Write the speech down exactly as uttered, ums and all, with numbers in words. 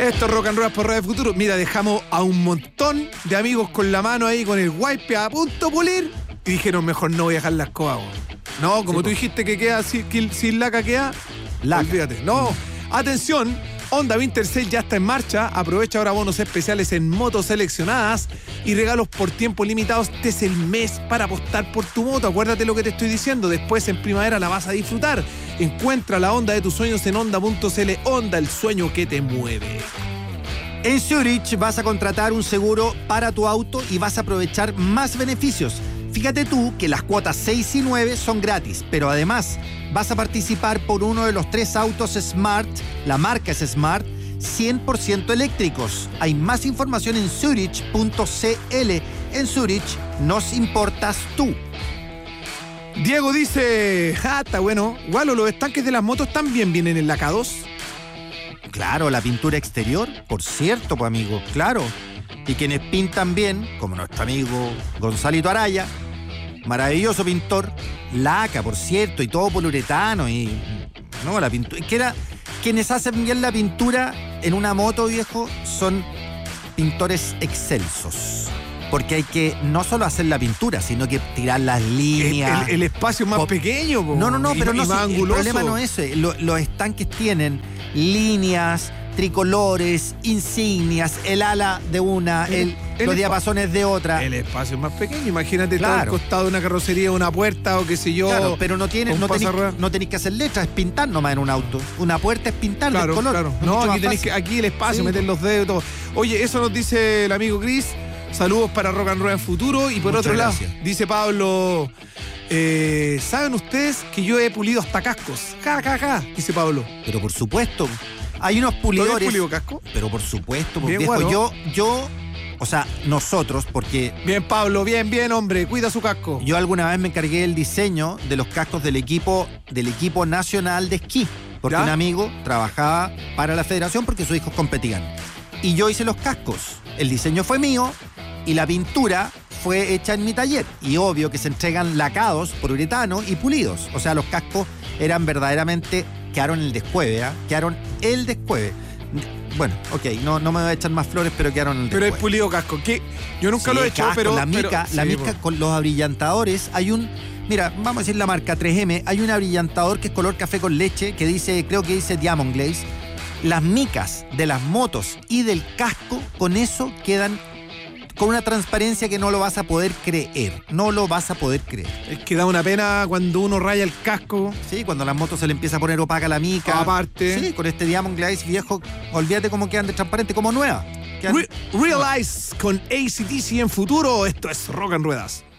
Esto es Rock and Roll por Radio Futuro. Mira, dejamos a un montón de amigos con la mano ahí, con el wipe a punto de pulir, y dijeron, mejor no voy a dejar la escoba. No, como sí, tú dijiste que queda sin, sin laca, queda laca. Olvídate. No, atención, Honda Winter Sale ya está en marcha. Aprovecha ahora bonos especiales en motos seleccionadas y regalos por tiempo limitado. Este es el mes para apostar por tu moto. Acuérdate lo que te estoy diciendo. Después en primavera la vas a disfrutar. Encuentra la Honda de tus sueños en honda punto c l. Honda, el sueño que te mueve. En Zurich vas a contratar un seguro para tu auto y vas a aprovechar más beneficios. Fíjate tú que las cuotas seis y nueve son gratis, pero además vas a participar por uno de los tres autos Smart, la marca es Smart, cien por ciento eléctricos. Hay más información en zurich punto c l. En Zurich nos importas tú. Diego dice, ah, está bueno, Gualo, los estanques de las motos también vienen enlacados. Claro, la pintura exterior, por cierto, pues amigo, claro. Y quienes pintan bien, como nuestro amigo Gonzalito Araya, maravilloso pintor, laca, por cierto, y todo poliuretano, y no, la pintura, que era, quienes hacen bien la pintura en una moto, viejo, son pintores excelsos. Porque hay que no solo hacer la pintura, sino que tirar las líneas. El, el, el espacio más o, pequeño, po. No, no, no, y, pero y no, más sí, el problema no es ese. Lo, los estanques tienen líneas, tricolores, insignias, el ala de una, el, el, los diapasones de otra. El espacio es más pequeño, imagínate, claro, estar al costado de una carrocería, una puerta o qué sé yo. Claro, pero no tienes, no tenés, no tenés que hacer letras, es pintar nomás en un auto. Una puerta es pintar, claro, el color. Claro. No, aquí tenés que, aquí el espacio, sí, meter los dedos y todo. Oye, eso nos dice el amigo Chris. Saludos para Rock and Roll en futuro. Y por Muchas otro gracias. lado, dice Pablo, eh, ¿saben ustedes que yo he pulido hasta cascos? Ja, ja, ja, dice Pablo. Pero por supuesto, hay unos pulidores. ¿Tú has pulido casco? Pero por supuesto, porque bien, viejo, bueno. yo, yo, o sea, nosotros, porque... Bien, Pablo, bien, bien, hombre, cuida su casco. Yo alguna vez me encargué del diseño de los cascos del equipo, del equipo nacional de esquí, porque ¿ya? Un amigo trabajaba para la federación porque sus hijos competían. Y yo hice los cascos. El diseño fue mío y la pintura fue hecha en mi taller. Y obvio que se entregan lacados por uretano y pulidos. O sea, los cascos eran verdaderamente... Quedaron el descueve, ¿eh? Quedaron el descueve. Bueno, ok, no, no me voy a echar más flores, pero quedaron el descueve. Pero es pulido casco. ¿Qué? Yo nunca sí, lo he hecho, casco, pero... La mica, pero, la sí, mica con los abrillantadores, hay un... Mira, vamos a decir la marca tres eme, hay un abrillantador que es color café con leche, que dice, creo que dice Diamond Glaze. Las micas de las motos y del casco, con eso quedan con una transparencia que no lo vas a poder creer. No lo vas a poder creer. Es que da una pena cuando uno raya el casco. Sí, cuando a las motos se le empieza a poner opaca la mica. Aparte. Sí, con este Diamond Glaze viejo, olvídate cómo quedan de transparente, como nueva. Quedan... Re- Realize con A C D C en futuro. Esto es Rock and Ruedas.